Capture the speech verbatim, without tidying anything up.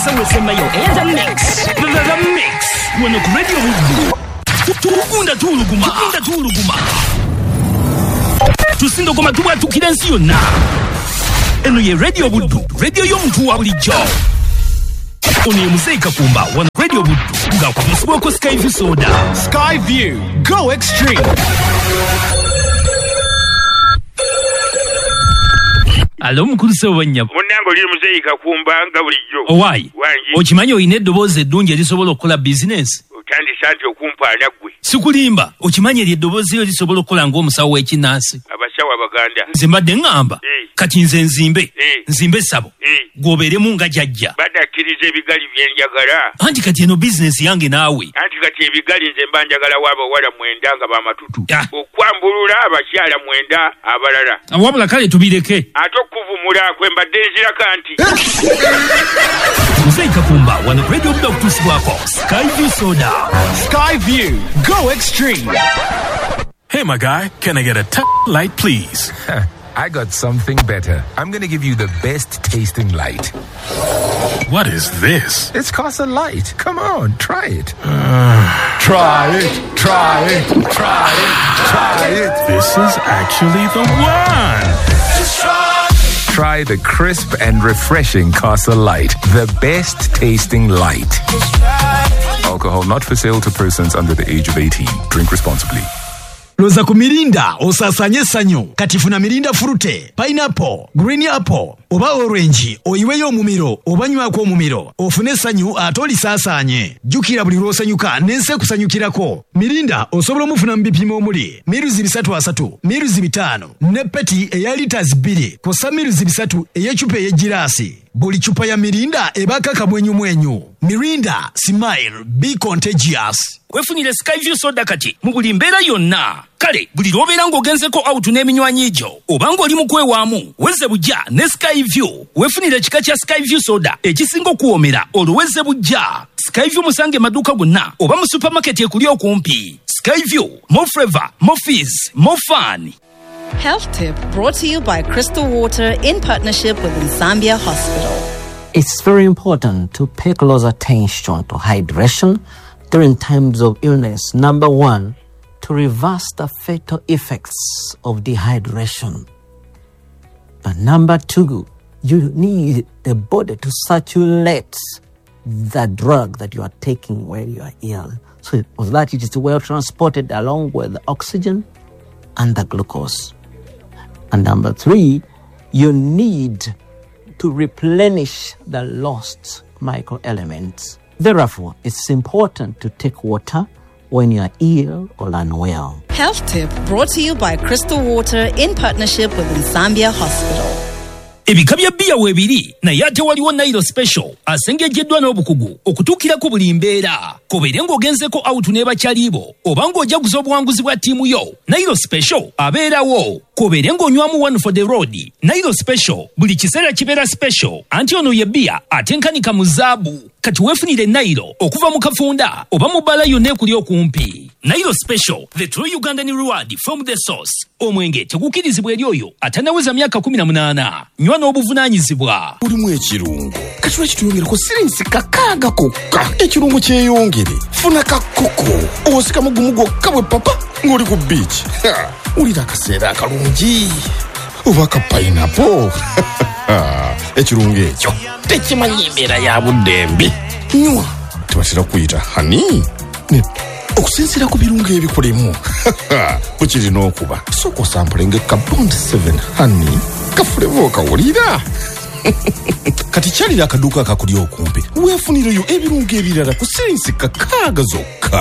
Samuel Semayo and the mix. The, the, the mix. When the radio will Tukunda tuluguma. Tukunda tuluguma. Tusindo koma tuwa tukidansi yonna. Eno ye radio budu. Radio yomuntu wa bulijjo. Oni ye Musei Kakumba. Wana radio budu. Nga kwa musiboko Skyview soda. Skyview. Go extreme. Alo mukuluso wanyabo. Munango li Musei Kakumba nga bulijjo. Owai. Okimanyi oyina eddoboozi eddungi erisobola okukola business. Otandise okumpaana gwe. Sikulimba. Okimanyi eddoboozi eryo lisobola okukola ng'omusawo w'ekinnansi. Abasawo abaganda. Nze mbadde ngamba. Eh. Kati nze nzimbe. Eh. Nzimbe ssabo. Eh. Gobeeremu nga jjajja. Badakkiriza ebigali bye njagala. Anti kati eno business yange naawe. Anti kati ebigali nze mba njagala w'abawala mwenda nga b'amatutu. Ah. Okwambulula abakyala mwenda abalala. Wabula kale tubireke. Ate okuvumula kwe mbadde nzirako anti. Musei Kakumba wano radio buda okutuusibwako. Skyview soda. Skyview. Go extreme. Hey, my guy, can I get a t- light, please? I got something better. I'm going to give you the best tasting light. What is this? It's Casa Light. Come on, try it. Uh, try it, try it, try it, try it. This is actually the one. Just try. Try the crisp and refreshing Casa Light. The best tasting light. Alcohol not for sale to persons under the age of eighteen. Drink responsibly. Loza ku mirinda osasanye sanyo katifuna mirinda frute pineapple green apple oba orange oyiweyo omumiro obanywako omumiro ofune sanyu atoli sasanye jukira buli lwosanyuka nense kusanyukirako mirinda osobola omufuna mbipimo omuli miruzi bisatu asatu miruzi bitano ne peti eya liters bbiri kosa miruzi bisatu eyechupa ey'egirasi buli chupa ya mirinda ebaka kamwenyu mwenyu. Mirinda, smile, be contagious. Wefunire Skyview soda kati mubuli mbeera yonna. Kale buli lwobeera ng'ogenzeko out n'eminywanyi egyo oba ng'oli mu kwewaamu wezze bujja ne Skyview. Wefunire ekika kya Skyview soda ekisinga okuwoomera oluwezze bujja. Skyview musange maduuka gonna oba mu supermarket ekuli okumpi. Skyview, more flavor, more fizz, more fun. Health tip brought to you by Crystal Water in partnership with Zambia Hospital. It's very important to pay close attention to hydration during times of illness. Number one, to reverse the fatal effects of dehydration. But number two, you need the body to circulate the drug that you are taking when you are ill, so that it is well transported along with the oxygen and the glucose. And number three, you need to replenish the lost microelements. Therefore, it's important to take water when you are ill or unwell. Health tip brought to you by Crystal Water in partnership with Zambia Hospital. Ebika bya bbiya weebiri naye ate waliwo Nairo Special asengejjeddwa n'obukugu okutuukirako buli mbeera. Kobeere ng'ogenzeko out n'ebakyalibo oba ng'ojaguza obuwanguzi bwa ttiimu yo, Nairo Special abeerawo. Kobeere ng'onywamu one for the road. Nairo Special buli kiseera kibeera special anti ono ye bbiya atenkanika mu zaabu. Kati weefunire Nairo okuva mu kafunda oba mu bbala yonna ekuli okumpi. Nairo Special, the true Ugandan reward from the source. Omwenge tegukirizibwa eri oyo atanaweza myaka kumi na munaana. Nywa n'obuvunaanyizibwa. Ulimu ekirungo kati lwekituyongereko sirinsi kakaaga kokka ekirungo kyeyongere funa kakoko osika mugumu gwokka bwe papa ng'oli ku beach ulira akaseera akalungi oba ka pineapple ekirungo ekyo tekimanyi embeera ya buddembe nywa tebasira kuyita hani okusinziira ku birungo ebikolemu bwe kirina okuba sooka osampulenge ka Bond seven honey kafulevo okawulira kati kyalira akaduuka akakulya okumpi weefunireyo ebirungo ebirala ku sirinsi kakaaga zokka.